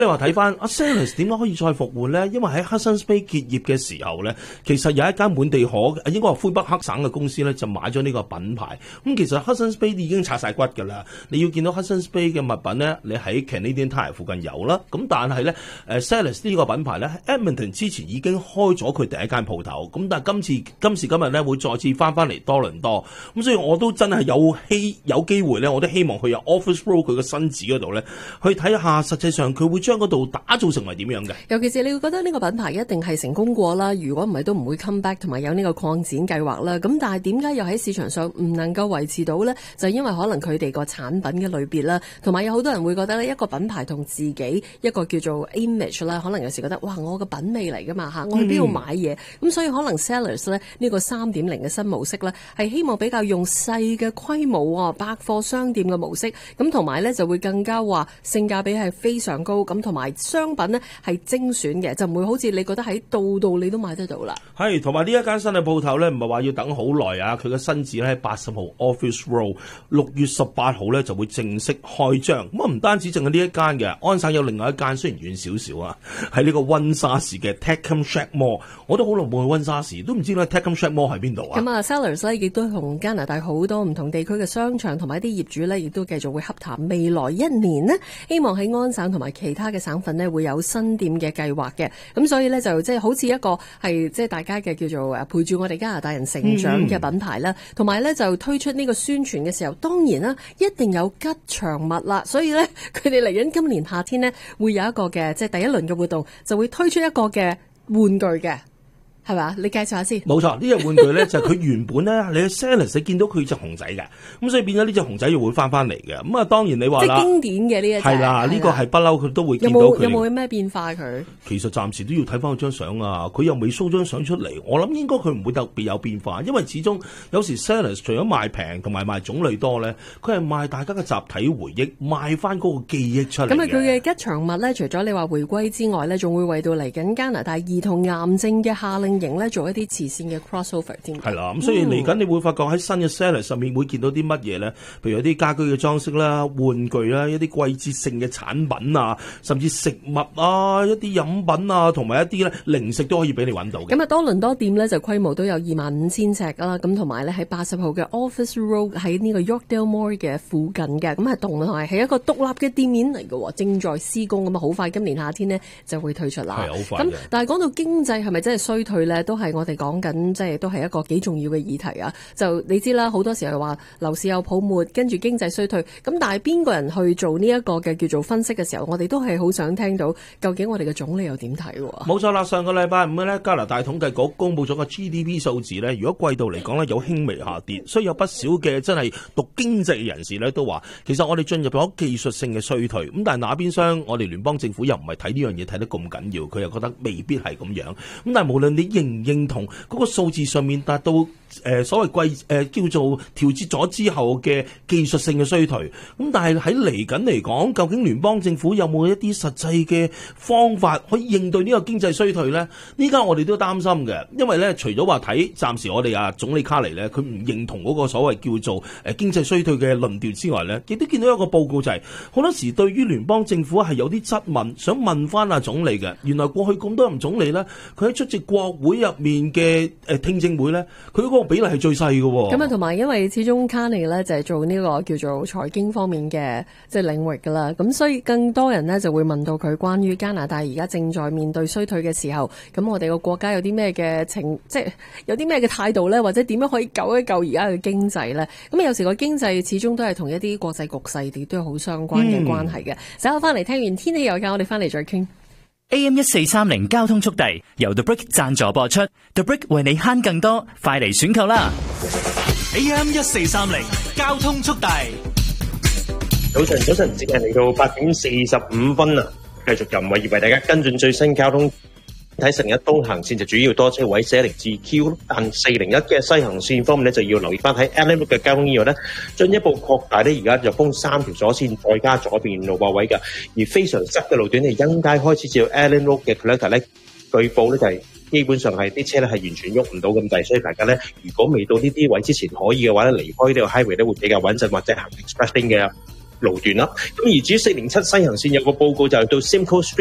你話睇翻阿 Sellers 點解可以再復活咧？因為喺 Hudson's Bay 結業嘅時候咧，其實有一間本地應該話魁北克省嘅公司咧就買咗呢個品牌。咁其實 Hudson's Bay 已經拆晒骨㗎啦。你要見到 Hudson's Bay 嘅物品咧，你喺 Canadian Tire 附近有啦。咁但係咧Sellers 呢個品牌咧喺 Edmonton 之前已經開咗佢第一間鋪頭。咁但係今時今日咧會再次翻嚟多倫多。咁所以我都真係有機會咧，我都希望佢有 Office Road 佢嘅新址嗰度咧去睇下，實際上佢會將嗰度打造成為點樣嘅？ 尤其是你會覺得呢個品牌一定係成功過啦，如果唔係都唔會 come back 同埋有呢個擴展計劃啦。咁但係點解又喺市場上唔能夠維持到呢？就因為可能佢哋個產品嘅類別啦，同埋有好多人會覺得呢一個品牌同自己一個叫做 image 啦，可能有時覺得哇，我個品味嚟㗎嘛嚇，我去邊度買嘢？咁所以可能 Sellers 呢，呢個 3.0 嘅新模式呢，係希望比較用細嘅規模百貨商店嘅模式，咁同埋呢就會更加話性價比係非常高，咁同埋商品呢係精選嘅，就唔會好似你覺得喺度你都買得到啦。 係，同埋呢一間新嘅鋪頭呢，唔係話要等好耐啊！佢嘅新址咧喺80號 Office Road， 6月18號呢就會正式開張。咁啊唔單止淨係呢一間嘅，安省有另外一間，雖然遠少少啊，喺呢個溫莎市嘅 Tecum Shed Mall， 我都好耐冇去溫莎市，都唔知咧 Tecum Shed Mall 喺邊度啊！ 咁啊 Sellers 呢亦都同加拿大好多唔同地區嘅商場同埋一啲業主呢，亦都繼續會洽談未來1年呢，希望喺安省同埋其他嘅省份呢會有新店嘅計劃嘅。咁所以呢，就即係好似一個係即係大家嘅叫做陪住我哋加拿大人成長嘅品牌啦，同埋呢，就推出呢個宣傳嘅時候，當然啦一定有吉祥物啦。所以呢，佢哋嚟緊今年夏天呢，會有一個嘅即係第一輪嘅活動，就會推出一個嘅玩具嘅。係嘛？你介紹下先。冇錯，呢隻玩具咧就係佢原本咧，你喺 Sellers 你見到佢隻熊仔嘅，咁所以變咗呢隻熊仔又會翻嚟嘅。咁啊，當然你話啦，即係經典嘅呢一隻係啦，呢個係不嬲佢都會見到佢。有冇咩變化佢？其實暫時都要睇翻佢張相啊，佢又未 show 張相出嚟。我諗應該佢唔會特別有變化，因為始終有時 Sellers 除咗賣平同埋賣種類多咧，佢係賣大家嘅集體回憶，賣翻嗰個記憶出嚟。咁啊，佢嘅吉祥物咧，除咗你話回歸之外咧，仲會為到嚟緊加拿大兒童癌症嘅夏令營咧做一啲慈善嘅 crossover 添。係啦，咁所以嚟緊你會發覺喺新嘅 Sellers 上面會見到啲乜嘢咧？譬如有啲家居嘅裝飾啦、玩具啦、一啲季節性嘅產品啊，甚至食物啊、一啲飲品啊，同埋一啲咧零食都可以俾你揾到嘅。咁啊，多倫多店咧就規模都有25,000尺啦，咁同埋咧喺80號嘅 Office Road 喺呢個 Yorkdale Mall 嘅附近嘅，咁同埋係一個獨立嘅店面嚟嘅，正在施工，咁啊好快今年夏天呢就會推出啦。係好快嘅。咁但係講到經濟係咪真係衰退咧？都係我哋講緊，即係都係一個幾重要嘅議題啊！就你知啦，好多時候話樓市有泡沫，跟住經濟衰退。咁但係邊個人去做呢一個嘅叫做分析嘅時候，我哋都係好想聽到究竟我哋嘅總理又點睇喎？冇錯啦，上個禮拜五咧，加拿大統計局公布咗個 GDP 數字咧，如果季度嚟講咧有輕微下跌，所以有不少嘅真係讀經濟嘅人士咧都話，其實我哋進入咗技術性嘅衰退。咁但係那邊廂我哋聯邦政府又唔係睇呢樣嘢睇得咁緊要，佢又覺得未必係咁樣。咁但係無論你認同嗰個數字上面達到所謂叫做調節咗之後嘅技術性嘅衰退，咁但係喺嚟緊嚟講，究竟聯邦政府有冇一啲實際嘅方法可以應對呢個經濟衰退呢？呢家我哋都擔心嘅，因為咧除咗話睇暫時我哋總理卡尼咧，佢唔認同嗰個所謂叫做經濟衰退嘅論調之外咧，亦都見到一個報告就係好多時對於聯邦政府係有啲質問，想問翻總理嘅。原來過去咁多任總理咧，佢喺出席國會入面嘅聽證會咧，佢嗰個比例係最細嘅喎。咁啊，同埋因為始終卡尼咧就係做呢個叫做財經方面嘅即係領域㗎啦，咁所以更多人呢就會問到佢關於加拿大而家正在面對衰退嘅時候，咁我哋個國家有啲咩嘅即係有啲咩嘅態度咧，或者點樣可以救一救而家嘅經濟咧？咁有時個經濟始終都係同一啲國際局勢亦都有好相關嘅關係嘅。稍後翻嚟聽完天氣又教我哋翻嚟再傾。 AM1430交通速遞由 The Brick 贊助播出 ，The Brick 為你慳更多，快嚟選購啦 ！AM1430交通速遞， 早晨，時間嚟到8:45啦，繼續由偉業為大家跟進最新交通。睇成日東行線就主要多車位410至 Q， 但401嘅西行線方面咧就要留意翻喺 Allen Road 嘅交通意外咧，進一步擴大咧，而家就封3條左線，再加左邊路駁位嘅，而非常塞嘅路段係欣街開始至到 Allen Road 嘅 Collector 咧，據報咧就係基本上係啲車咧係完全喐唔到咁滯，所以大家咧如果未到呢啲位之前可以嘅話咧，離開呢個 highway 咧會比較穩陣，或者行 express lane 嘅。 路段啦。咁而至於407西行線有個報告就係到 Simcoe Street